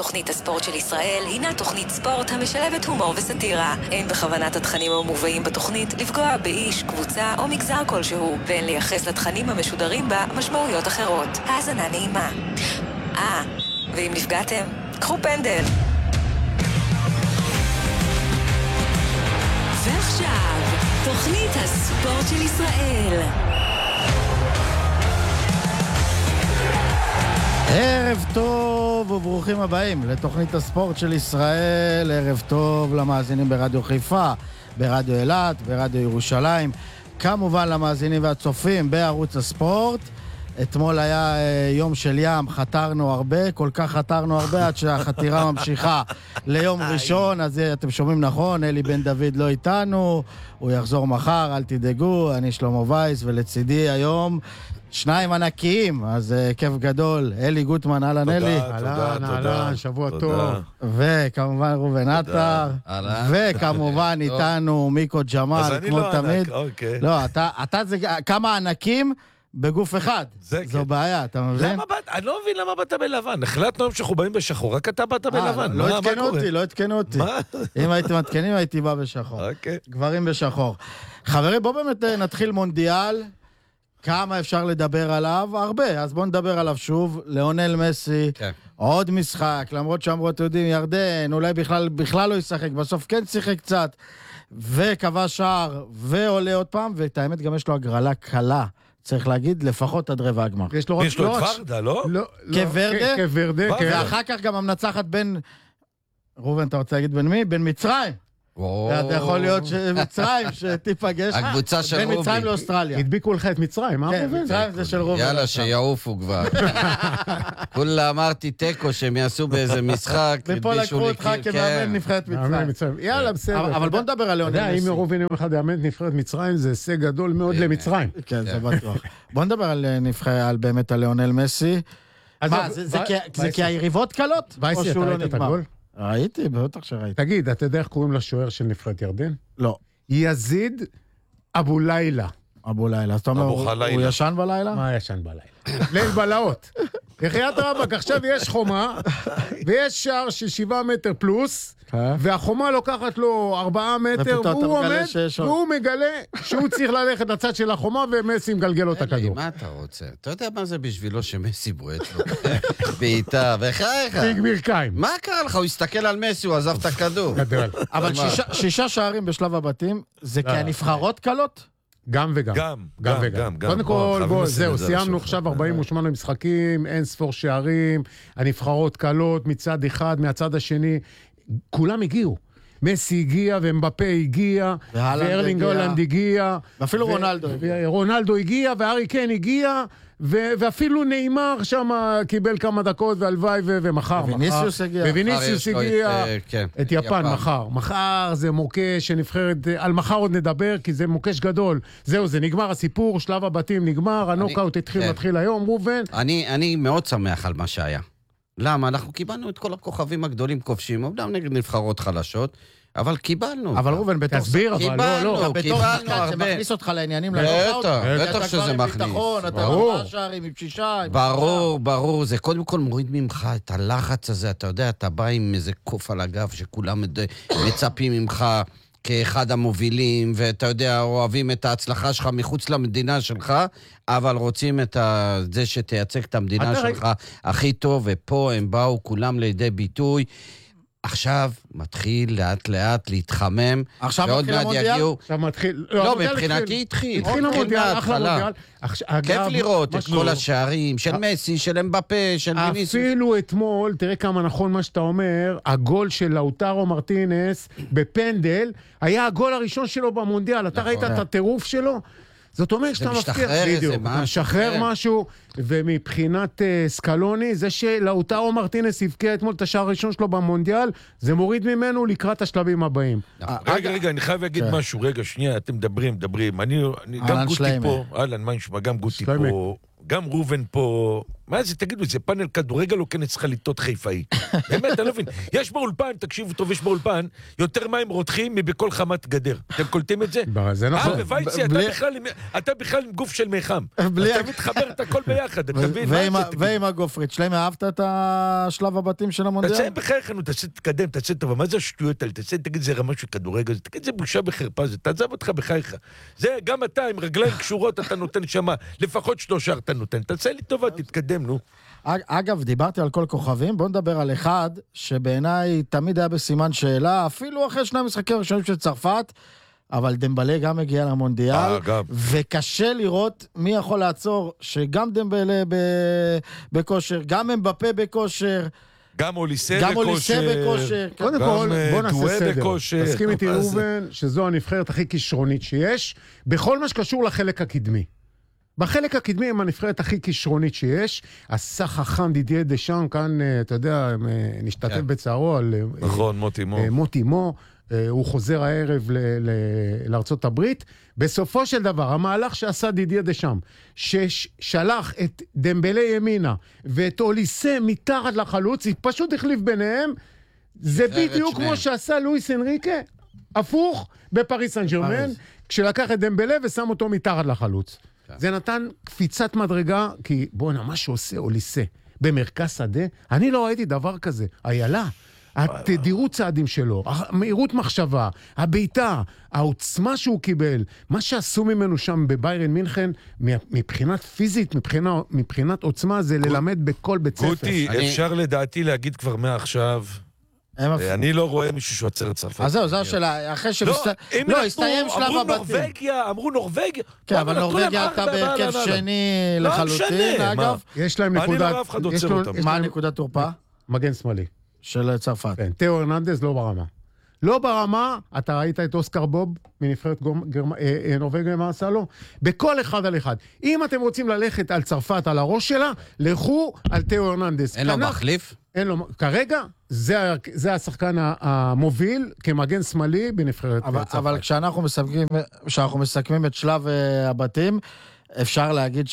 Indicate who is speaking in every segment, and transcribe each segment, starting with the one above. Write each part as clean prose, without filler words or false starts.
Speaker 1: תוכנית הספורט של ישראל הינה תוכנית ספורט המשלבת הומור וסטירה. אין בכוונת התכנים המובאים בתוכנית לפגוע באיש, קבוצה או מגזר כלשהו, ואין לייחס לתכנים המשודרים בה משמעויות אחרות. האזנה נעימה. ואם נפגעתם, קחו פנדל. ועכשיו, תוכנית הספורט של ישראל.
Speaker 2: ערב טוב וברוכים הבאים לתוכנית הספורט של ישראל. ערב טוב למאזינים ברדיו חיפה, ברדיו אילת, ברדיו ירושלים, כמובן למאזינים והצופים בערוץ הספורט. אתמול היה יום של ים, חתרנו הרבה, כל כך חתרנו הרבה עד שהחתירה ממשיכה ליום ראשון. אז אתם שומעים נכון, אלי בן דוד לא איתנו, הוא יחזור מחר, אל תדאגו. אני שלמה וייס, ולצידי היום שניים ענקיים, אז כיף גדול. אלי גוטמן, אהלן אלי.
Speaker 3: תודה, שבוע טוב.
Speaker 2: וכמובן ראובן עטר, וכמובן איתנו מיקו ג'מאל, כמו תמיד. לא, אתה זה כמה ענקים בגוף אחד. זו בעיה, אתה מבין?
Speaker 3: אני לא מבין למה באת בלבן. החלטנו היום שאנחנו באים בשחור, רק אתה באת בלבן.
Speaker 2: לא התקנו אותי. אם הייתם מתקנים, הייתי בא בשחור. גברים בשחור. חברים, בואו באמת נתחיל מונדיאל. כמה אפשר לדבר עליו? הרבה. אז בואו נדבר עליו שוב. ליאונל מסי, עוד משחק, למרות שאמרו, אתם יודעים, ירדן, אולי בכלל לא ישחק, בסוף כן שיחק קצת, וקבע שער, ועולה עוד פעם, ואת האמת גם יש לו הגרלה קלה. צריך להגיד, לפחות עד רבע הגמר.
Speaker 3: יש לו את פרדה, לא?
Speaker 2: כוורדה, ואחר כך גם המנצחת בין, ראובן, אתה רוצה להגיד בין מי? בין מצרים. אתה יכול להיות מצרים שתיפגש
Speaker 4: הקבוצה של רובי.
Speaker 2: בין מצרים לאוסטרליה.
Speaker 3: הדביקו לך את מצרים, מה רובי?
Speaker 2: כן, מצרים זה של רובי.
Speaker 4: יאללה, שיעופו כבר. כולה אמרתי טקו שהם יעשו באיזה משחק.
Speaker 2: ופה לקחו אותך כמאמן נבחרת מצרים.
Speaker 3: יאללה, בסדר.
Speaker 2: אבל בוא נדבר על ליאונל מסי.
Speaker 3: אם רובי יום אחד יאמן נבחרת מצרים, זה הישג גדול מאוד למצרים.
Speaker 2: כן, זה בטוח. בוא נדבר על באמת על ליאונל מסי. מה, זה כי היריבות קלות?
Speaker 3: וייסי, אתה ראית את הגול?
Speaker 2: ראיתי, בטח שראיתי.
Speaker 3: תגיד, אתה יודע איך קוראים לשוער של נבחרת ירדן?
Speaker 2: לא.
Speaker 3: יזיד אבו לילה.
Speaker 2: אבו לילה. אז אתה אומר, הוא ישן בלילה?
Speaker 3: מה ישן בלילה? ליל בלהות. יחיית רבק, עכשיו יש חומה, ויש שער של 7 מטר פלוס, והחומה לוקחת לו 4 מטר, והוא עומד, והוא מגלה שהוא צריך ללכת לצד של החומה, ומסי מגלגל לו את הכדור.
Speaker 4: מה אתה רוצה? אתה יודע מה זה בשבילו שמסי בועט לו? בעיטה, וחייך.
Speaker 3: פיג ברכיים.
Speaker 4: מה קרה לך? הוא הסתכל על מסי, הוא עזב את הכדור.
Speaker 2: אבל 6 שערים בשלב הבתים, זה כי הנבחרות קלות?
Speaker 3: גם וגם. גם וגם. קודם כל, בוא, זהו, סיימנו עכשיו 48 משחקים, אין ספור שערים, הנבחרות קלות מצד אחד, מהצד השני, כולם הגיעו. מסי הגיע, ומבפה הגיע, וארלינג הולנד הגיע,
Speaker 2: ואפילו
Speaker 3: רונלדו הגיע, והארי קיין הגיע, ואפילו נאמר שם קיבל כמה דקות, והלוואי ומחר. וויניסיוס הגיע את יפן מחר. מחר זה מוקש שנבחרת, על מחר עוד נדבר, כי זה מוקש גדול. זהו, זה נגמר הסיפור, שלב הבתים נגמר, הנוקאוט מתחיל היום, ראובן.
Speaker 4: אני מאוד שמח על מה שהיה. למה? אנחנו קיבלנו את כל הכוכבים הגדולים כובשים, אומנם נגד נבחרות חלשות, אבל קיבלנו.
Speaker 2: אבל ראובן,
Speaker 3: תסביר, אבל לא.
Speaker 2: בתור שחקן זה מכניס אותך לעניינים לנוקאוט.
Speaker 4: בטח שזה מכניס.
Speaker 2: אתה 4 שערים עם 6.
Speaker 4: ברור. זה קודם כל מוריד ממך את הלחץ הזה. אתה יודע, אתה בא עם איזה קוף על הגב שכולם מצפים ממך כאחד המובילים, ואתה יודע, אוהבים את ההצלחה שלך מחוץ למדינה שלך, אבל רוצים את זה שתייצג את המדינה שלך הכי טוב, ופה הם באו כולם לידי ביטוי. עכשיו מתחיל לאט לאט להתחמם.
Speaker 2: עכשיו מתחיל המונדיאל?
Speaker 3: עכשיו מתחיל.
Speaker 4: לא, מבחינתי התחיל.
Speaker 3: התחיל המונדיאל, אחלה מונדיאל.
Speaker 4: כיף לראות את כל השערים של מסי, של אמבפה, של ויניסיוס.
Speaker 3: אפילו אתמול, תראה כמה נכון מה שאתה אומר, הגול של לאוטרו מרטינס בפנדל, היה הגול הראשון שלו במונדיאל. אתה ראית את הטירוף שלו? זאת אומרת שאתה מבטיח, בדיוק, אתה משחרר משהו, ומבחינת סקלוני, זה שלאוטרו מרטינס הבקיע אתמול את השער הראשון שלו במונדיאל, זה מוריד ממנו לקראת השלבים הבאים.
Speaker 5: רגע, אני חייב להגיד משהו, רגע, שנייה, אתם מדברים, אני גם גוטי פה, אהלן, מה נשמע, גם גוטי פה, גם ראובן פה, מה זה, תגידו, זה פאנל כדורגל או כן צריכה לטעות חיפאי? באמת, אני לא מבין. יש באולפן, תקשיבו טוב, יש באולפן יותר מים רותחים מבכל חמת גדר. אתם קולטים את זה?
Speaker 3: זה נכון.
Speaker 5: ווייצי, אתה בכלל עם גוף של מיחם. אתה מתחבר את הכל ביחד, אתה מבין?
Speaker 2: ועם הגופרית שלהם, אהבת את השלב הבתים של המונדיאל?
Speaker 5: תעשה בחייכנו, תעשה תתקדם, תעשה טובה. מה זה השטויות האלה? תגיד, זה רמה של כדורגל, תגיד, זה בושה בחרפה, זה תעזב אותך בחייך. זה גם אתה, עם רגליים קשורות, אתה נותן שמה, לפחות 3 אתה נותן. תעשה לי טובה, תתקדם, נו.
Speaker 2: אגב, דיברתי על כל כוכבים, בואו נדבר על אחד שבעיניי תמיד היה בסימן שאלה, אפילו אחרי 2 משחקים ראשונים של צרפת, אבל דמבלה גם הגיע למונדיאל, וקשה לראות מי יכול לעצור, שגם דמבלה בכושר, גם אמבפה בכושר,
Speaker 5: גם אוליסה בכושר.
Speaker 3: קודם כל, בוא נעשה סדר. תסכים איתי ראובן, שזו הנבחרת הכי כישרונית שיש, בכל מה שקשור לחלק הקדמי. בחלק הקדמי הם הנבחרת הכי כישרונית שיש, הסך חכם דידיה דשאן, כאן, אתה יודע, נשתתף בצערו על
Speaker 5: נכון,
Speaker 3: מוטי מו, הוא חוזר הערב לארצות הברית. בסופו של דבר, המהלך שעשה דידיה דשאם, ששלח את דמבלה ימינה ואת אוליסה מתחת לחלוץ, פשוט החליף ביניהם, זה בדיוק כמו שעשה לואיס אנריקה, הפוך, בפריס סן ז'רמן, כשלקח את דמבלה ושם אותו מתחת לחלוץ. זה נתן קפיצת מדרגה, כי בוא'נה, מה שעושה אוליסה במרכז שדה, אני לא ראיתי דבר כזה. איילה, התדירות צעדים שלו, המהירות מחשבה, הביתה, העוצמה שהוא קיבל, מה שעשו ממנו שם בביירן מינכן, מבחינת פיזית, מבחינת עוצמה, זה ללמד בכל בית ספר.
Speaker 5: גוטי, אפשר לדעתי להגיד כבר מעכשיו, אני לא רואה מישהו שעוצר את צרפת.
Speaker 2: אז זהו, זו השאלה, אחרי הסתיים שלב הבתים.
Speaker 5: אמרו נורווגיה.
Speaker 2: כן, אבל נורווגיה הייתה בהרכב שני לחלוטין, אגב.
Speaker 3: יש להם נקודת...
Speaker 2: מה נקודת תורפה?
Speaker 3: מגן שמאלי.
Speaker 2: של צרפת.
Speaker 3: כן, תאו הרננדז לא ברמה. לא ברמה, אתה ראית את אוסקר בוב מנבחרת נורווגיה, מה עשה לו? בכל אחד על אחד. אם אתם רוצים ללכת על צרפת, על הראש שלה, לכו על תאו הרננדז.
Speaker 4: אין לו מחליף?
Speaker 3: אין לו, כרגע, זה השחקן המוביל כמגן שמאלי בנבחרת צרפת.
Speaker 2: אבל כשאנחנו מסכמים את שלב הבתים, אפשר להגיד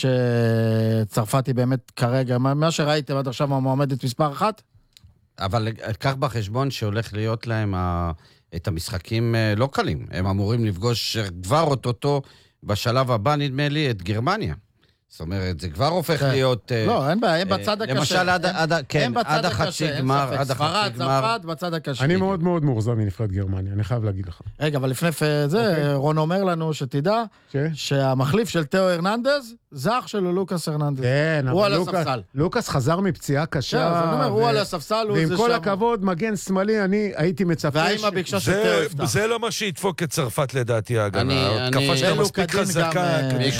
Speaker 2: שצרפת היא באמת כרגע, מה שראיתם עד עכשיו המועמדת מספר 1?
Speaker 4: אבל כך בחשבון שהולך להיות להם את המשחקים לא קלים. הם אמורים לפגוש כבר אותו בשלב הבא, נדמה לי, את גרמניה. זאת אומרת, זה כבר הופך להיות...
Speaker 2: לא, אין בעיה, הם בצד הקשה.
Speaker 4: למשל, עד החצי גמר.
Speaker 2: ספרד, צרפת, בצד הקשה.
Speaker 3: אני מאוד מאוד מאוכזב מנבחרת גרמניה, אני חייב להגיד לך.
Speaker 2: רגע, אבל לפני זה, רון אומר לנו שתדע שהמחליף של תאו הרננדז, זה אח שלו לוקאס הרננדז.
Speaker 3: כן,
Speaker 2: הוא על הספסל.
Speaker 3: לוקאס חזר מפציעה קשה.
Speaker 2: הוא על הספסל, הוא זה שם.
Speaker 3: ועם כל הכבוד, מגן שמאלי, אני הייתי מצפה...
Speaker 2: והאמא ביקשה שתאו יפתח.
Speaker 5: זה לא מה שידפוק את צרפת לדעתי ההגנה. התקפה שלה מספיק חזקה.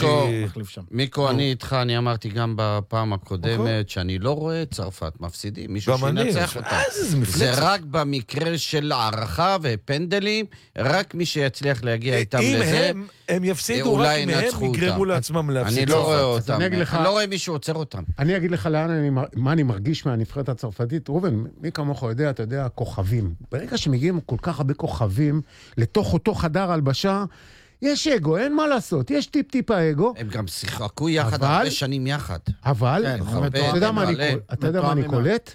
Speaker 4: מיקו, אני איתך, אני אמרתי גם בפעם הקודמת, שאני לא רואה צרפת מפסידים, מישהו שינצח אותה. זה רק במקרה של הערכה ופנדלים, רק מי שיצליח להגיע איתם לזה,
Speaker 5: הם יפסידו רק מהם, יגרמו לעצמם להפסיד.
Speaker 4: אני לא רואה אותם, אני לא רואה מישהו עוצר אותם.
Speaker 3: אני אגיד לך מה אני מרגיש מהנבחרת הצרפתית. ראובן, מי כמוך יודע, אתה יודע, כוכבים. ברגע שמגיעים כל כך הרבה כוכבים, לתוך אותו חדר הלבשה, יש אגו, אין מה לעשות, יש טיפ-טיפ האגו.
Speaker 4: הם גם שיחקו יחד הרבה שנים יחד.
Speaker 3: אבל, אתה יודע מה אני קולט?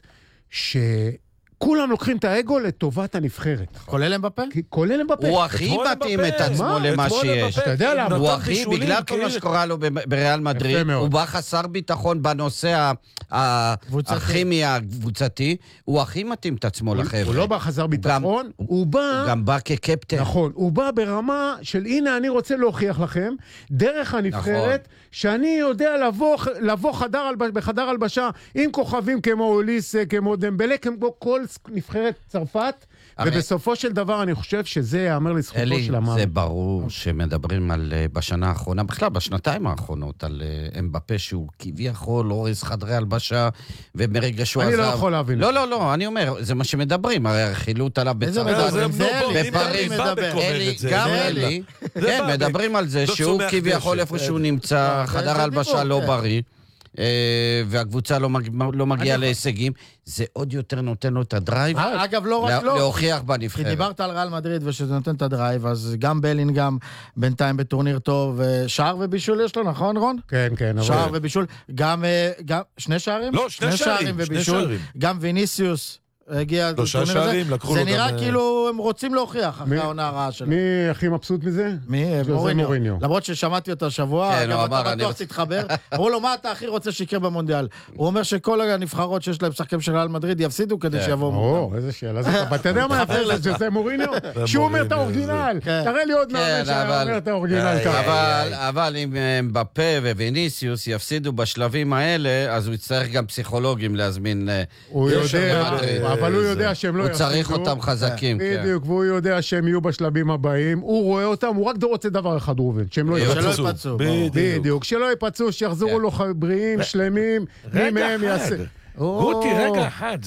Speaker 3: כולם לוקחים את האגו לטובת הנבחרת.
Speaker 2: כולל אמבפה?
Speaker 3: כולל אמבפה.
Speaker 4: הוא הכי מתאים את עצמו למה שיש.
Speaker 3: אתה יודע למה?
Speaker 4: הוא הכי, בגלל כל מה שקורה לו בריאל מדריד, הוא בא חסר ביטחון בנושא הכימי הקבוצתי, הוא הכי מתאים את עצמו לחבר'ה.
Speaker 3: הוא לא בא חסר ביטחון, הוא בא...
Speaker 4: גם בא כקפטן.
Speaker 3: נכון, הוא בא ברמה של הנה אני רוצה להוכיח לכם, דרך הנבחרת, שאני יודע לבוא בחדר הלבשה עם כוכבים כמו אוליסה, כמו דמבלה, כמו כל נבחרת צרפת, ובסופו של דבר אני חושב שזה יאמר לזכותו של המאמן.
Speaker 4: זה ברור שמדברים על בשנה האחרונה, בכלל בשנתיים האחרונות, על אמבפה שהוא כביכול אורז חדרי הלבשה, ומרגע שהוא עזב...
Speaker 3: אני לא יכול להבין.
Speaker 4: לא, אני אומר, זה מה שמדברים, הרי החילוט עליו בצרפת. בפריז, גם אלי. כן, מדברים על זה שהוא כביכול איפה שהוא נמצא, חדר הלבשה לא בריא. והקבוצה לא מגיעה להישגים, זה עוד יותר נותן לו את הדרייב.
Speaker 2: אגב, לא רק
Speaker 4: להוכיח בנבחרת.
Speaker 2: כי דיברת על ריאל מדריד ושזה נותן את הדרייב, אז גם בלינגהם בינתיים בטורניר טוב, שער ובישול יש לו, נכון רון?
Speaker 3: כן, כן.
Speaker 2: שער ובישול, גם שני שערים?
Speaker 5: לא, שני שערים ובישול.
Speaker 2: גם ויניסיוס. הגיע
Speaker 5: שלושה שערים, לקחו לו
Speaker 2: זה
Speaker 5: גם...
Speaker 2: נראה כאילו הם רוצים להוכיח אחרי העונה הרעה שלהם.
Speaker 3: מי הכי מבסוט מזה?
Speaker 2: מי? מוריניו. למרות ששמעתי אותו השבוע,
Speaker 4: כן,
Speaker 2: אגב, אתה בטוח תתחבר. אמרו לו, מה אתה הכי רוצה שיקרה במונדיאל? הוא אומר שכל הנבחרות שיש להם שחקים של ריאל מדריד יפסידו כדי שיבואו מונדיאל.
Speaker 3: איזה שאלה. אתה יודע מה יפה לזה, שזה מוריניו? שהוא אומר את האורגינל. תראה לי עוד מאמן שאומר את האורגינל ככה.
Speaker 4: אבל אם מבפה וויניסיוס יפסידו בשלבים האלה, אז הוא יצטרך גם פסיכולוגים להזמין...
Speaker 3: הוא יודע, אבל הוא יודע שהם לא
Speaker 4: יפסידו. הוא צריך אותם חזקים.
Speaker 3: בדיוק, והוא יודע שהם יהיו בשלבים הבאים. הוא רואה אותם, הוא רק רוצה דבר אחד, ראובן, שהם לא
Speaker 2: יפצעו.
Speaker 3: בדיוק, שלא יפצעו, שיחזרו לו בריאים, שלמים, מי מהם יעשה.
Speaker 5: גוטי, רגע אחד,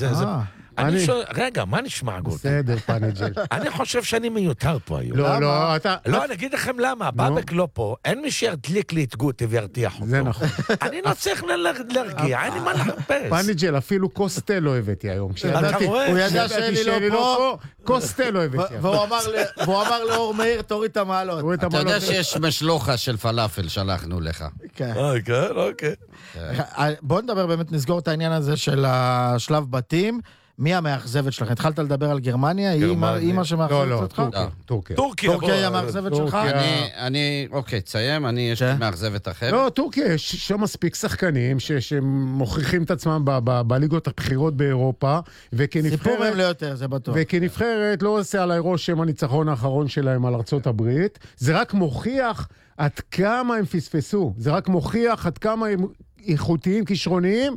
Speaker 5: רגע, מה נשמע גוטי?
Speaker 3: בסדר, פאנג'ל.
Speaker 5: אני חושב שאני מיותר פה היום.
Speaker 3: לא, אתה...
Speaker 5: לא, אני אגיד לכם למה, בבק לא פה, אין מי שידליק לי את גוטי וירתיח אותו.
Speaker 3: זה נכון.
Speaker 5: אני לא צריך להרגיע, אין לי מה לחפש.
Speaker 3: פאנג'ל, אפילו קוסטל לא הבאתי היום.
Speaker 5: אתה רואה?
Speaker 2: הוא ידע שאלי לא פה,
Speaker 3: קוסטל לא הבאתי.
Speaker 2: והוא אמר לאור מאיר, תוריד את המעלות.
Speaker 4: אתה יודע שיש משלוחה של פלאפל שלחנו לך.
Speaker 5: כן, אוקיי.
Speaker 2: בוא נדבר באמת, נסגור את העניין הזה של השלב בתים. מי המאכזבת שלך? התחלת לדבר על גרמניה? היא מה שמאכזבת אותך?
Speaker 3: טורקיה.
Speaker 2: טורקיה היא המאכזבת שלך?
Speaker 4: אוקיי, תסיים, יש לי מאכזבת אחרת.
Speaker 3: לא, טורקיה, יש שם מספיק שחקנים שמוכיחים את עצמם בליגות הבכירות באירופה,
Speaker 2: סיפור הם לא יותר, זה בטוח.
Speaker 3: וכנבחרת לא עושה עליי רושם הניצחון האחרון שלהם על ארצות הברית, זה רק מוכיח עד כמה הם פספסו, זה רק מוכיח עד כמה הם איכותיים, כישרוניים,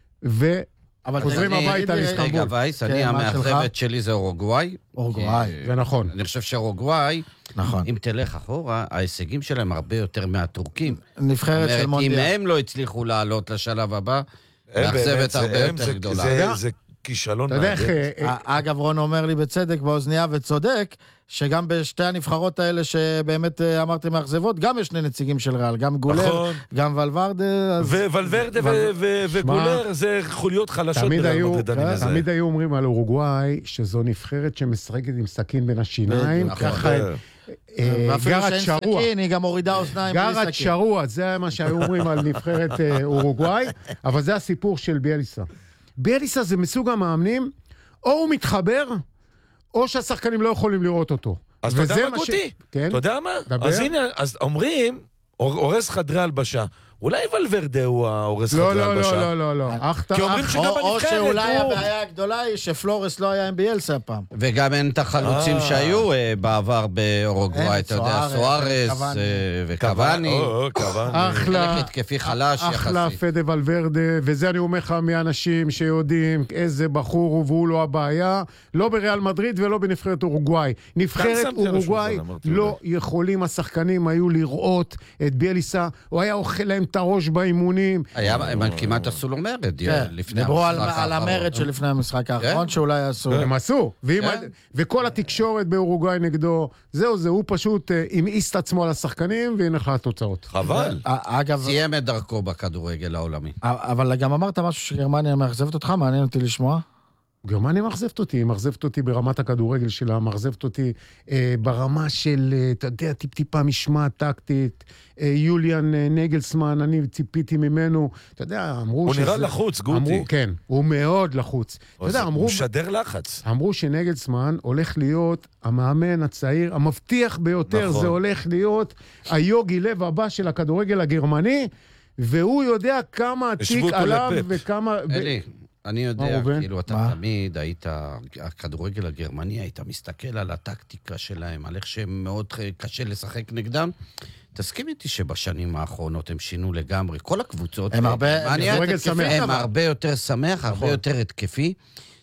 Speaker 3: אבל
Speaker 4: חוזרים הביתה לאיסטנבול. רגע, וייס, המאכזבת שלי זה אורוגוואי.
Speaker 3: זה נכון.
Speaker 4: אני חושב שאורוגוואי, אם תלך אחורה, ההישגים שלהם הרבה יותר מהטורקים.
Speaker 2: נבחרת של מונדיאל.
Speaker 4: אם הם לא הצליחו לעלות לשלב הבא, מאכזבת הרבה יותר גדולה.
Speaker 5: זה כישלון.
Speaker 2: אגב, רון אומר לי בצדק באוזניה וצודק, שגם בשתי הנבחרות האלה שבאמת אמרתי מאכזבות, גם יש שני נציגים של ריאל, גם גולר, גם ולוורדה.
Speaker 5: ולוורדה וגולר זה חוליות חלשות.
Speaker 3: תמיד היו אומרים על אורוגוואי שזו נבחרת שמשחקת עם סכין בין השיניים, ככה גרת שרוע.
Speaker 2: היא גם הורידה אוזניים.
Speaker 3: גרת שרוע, זה מה שהיו אומרים על נבחרת אורוגוואי, אבל זה הסיפור של ביאליסה. ביאליסה זה מסוג המאמנים, או הוא מתחבר, או שהשחקנים לא יכולים לראות אותו.
Speaker 5: אז אתה יודע מה גוטי? אתה יודע מה? אז הנה, אז אומרים, הורס חדרי הלבשה. אולי ולוורדה הוא ההורס חדרי הלבשה.
Speaker 3: לא.
Speaker 5: כי אומרים שגם בנבחרת
Speaker 2: או שאולי הבעיה הגדולה היא שפלורס לא היה עם ביאלסה הפעם.
Speaker 4: וגם אין את החלוצים שהיו בעבר באורוגוואי, אתה יודע, סוארס וקוואני.
Speaker 3: אחלה,
Speaker 4: התקפי חלש יחסי.
Speaker 3: אחלה פדה ולוורדה, וזה אני אומר לך מאנשים שיודעים איזה בחור הוא והוא לא הבעיה, לא בריאל מדריד ולא בנבחרת אורוגוואי. נבחרת אורוגוואי לא יכולים, השחקנים היו לראות את ביאליסה, הוא היה אוכל להם את הראש באימונים.
Speaker 4: הם כמעט עשו לו מרד לפני
Speaker 2: דיברו על המרד שלפני המשחק האחרון שאולי עשו.
Speaker 3: הם עשו. וכל התקשורת באורוגוואי נגדו, זהו, הוא פשוט המאיס את עצמו על השחקנים, והנה לך התוצאות.
Speaker 5: חבל.
Speaker 4: סיים את דרכו בכדורגל העולמי.
Speaker 2: אבל גם אמרת משהו שגרמניה מאכזבת אותך, מעניין אותי לשמוע.
Speaker 3: גרמניה מאכזבת אותי, היא מאכזבת אותי ברמת הכדורגל שלה, מאכזבת אותי ברמה של, אתה יודע, טיפ-טיפה משמעת טקטית, יוליאן נגלסמן, אני ציפיתי ממנו, אתה יודע, אמרו
Speaker 5: הוא נראה לחוץ, גוטי.
Speaker 3: כן, הוא מאוד לחוץ. אתה יודע,
Speaker 5: הוא משדר לחץ.
Speaker 3: אמרו שנגלסמן הולך להיות המאמן הצעיר, המבטיח ביותר, זה הולך להיות היוגי לב הבא של הכדורגל הגרמני, והוא יודע כמה התיק עליו וכמה...
Speaker 4: אלי. אני יודע, כאילו אתה תמיד היית, הכדורגל הגרמני, היית מסתכל על הטקטיקה שלהם, על איך שהם מאוד קשה לשחק נגדם. תסכים איתי שבשנים האחרונות הם שינו לגמרי. כל הקבוצות,
Speaker 2: הם הרבה יותר
Speaker 4: שמח, הרבה יותר התקפי.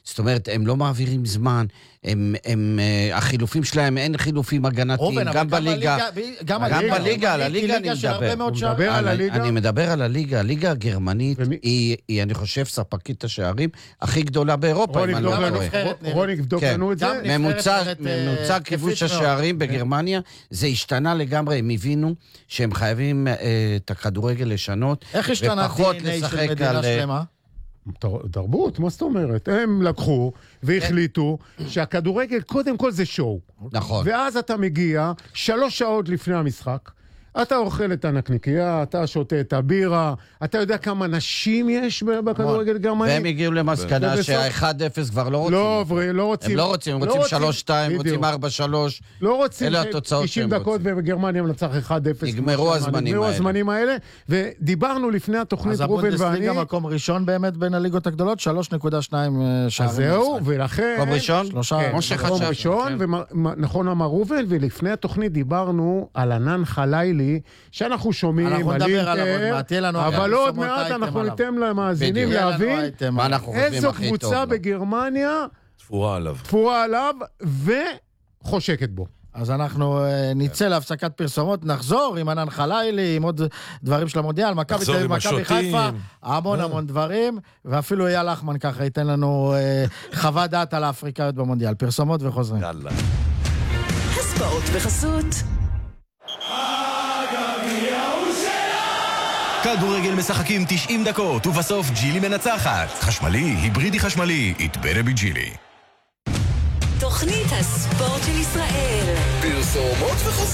Speaker 4: זאת אומרת, הם לא מעבירים זמן, החילופים שלהם, אין חילופים הגנתיים, גם בליגה. גם בליגה, על הליגה אני מדבר. אני מדבר על הליגה. הליגה הגרמנית היא, אני חושב, ספקית השערים הכי גדולה באירופה.
Speaker 3: רוני, תבדוק לנו את זה.
Speaker 4: ממוצע כיבוש השערים בגרמניה, זה השתנה לגמרי, הם הבינו שהם חייבים את הכדורגל לשנות,
Speaker 2: איך השתנה DNA של מדינה שלמה?
Speaker 3: תרבות, מה זאת אומרת? הם לקחו והחליטו שהכדורגל קודם כל זה שואו.
Speaker 4: נכון.
Speaker 3: ואז אתה מגיע 3 שעות לפני המשחק, אתה אוכל את הנקניקיה, אתה שותה את הבירה, אתה יודע כמה נשים יש בכדורגל גרמני.
Speaker 4: והם הגיעו למסקנה שה-1-0 כבר לא רוצים.
Speaker 3: לא רוצים.
Speaker 4: הם לא רוצים, הם רוצים 3-2, רוצים 4-3.
Speaker 3: לא רוצים.
Speaker 4: אלה התוצאות
Speaker 3: 90 דקות ובגרמניה מנצח 1-0.
Speaker 4: נגמרו
Speaker 3: הזמנים האלה. ודיברנו לפני התוכנית רובן ואני.
Speaker 2: אז הבונדסליגה מקום ראשון באמת בין הליגות הגדולות, 3.2 שערים.
Speaker 3: אז זהו, ולכן...
Speaker 4: מקום ראשון?
Speaker 3: מקום ראשון, ונכון אמר רובן, ולפני התוכנית דיברנו על ענן חלילי, שאנחנו שומעים על אינטר, אבל עוד מעט אנחנו ניתן למאזינים להבין איזו קבוצה בגרמניה תפורה עליו וחושקת בו.
Speaker 2: אז אנחנו נצא להפסקת פרסומות, נחזור עם ענן חלילי, עם עוד דברים של המונדיאל, מכבי תל אביב, מכבי חיפה, המון דברים, ואפילו אייל לחמן ככה ייתן לנו חוות דעת על האפריקאיות במונדיאל. פרסומות וחוזרים.
Speaker 5: יאללה.
Speaker 6: הספורט בחסות כדורגל משחקים 90 דקות, ובסוף ג'ילי מנצחת. חשמלי, היברידי חשמלי, it better be ג'ילי.
Speaker 1: תוכנית הספורט של ישראל.
Speaker 6: פרסומות וחסות.